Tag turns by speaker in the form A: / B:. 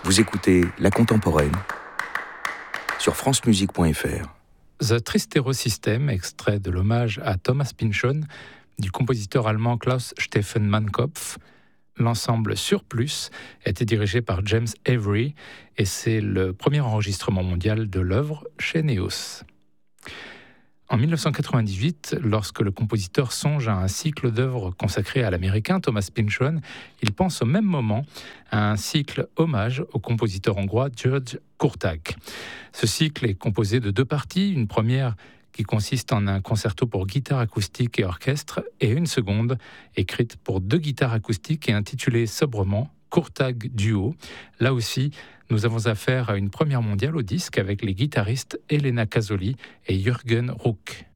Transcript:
A: Vous écoutez La Contemporaine sur francemusique.fr.
B: The Tristero System, extrait de l'hommage à Thomas Pynchon du compositeur allemand Klaus Stephen Mannkopf. L'ensemble Surplus était dirigé par James Avery et c'est le premier enregistrement mondial de l'œuvre chez Neos. En 1998, lorsque le compositeur songe à un cycle d'œuvres consacré à l'américain Thomas Pynchon, il pense au même moment à un cycle hommage au compositeur hongrois György Kurtág. Ce cycle est composé de deux parties, une première qui consiste en un concerto pour guitare acoustique et orchestre, et une seconde écrite pour deux guitares acoustiques et intitulée sobrement Kurtág Duo. Là aussi, nous avons affaire à une première mondiale au disque avec les guitaristes Elena Casoli et Jürgen Ruck.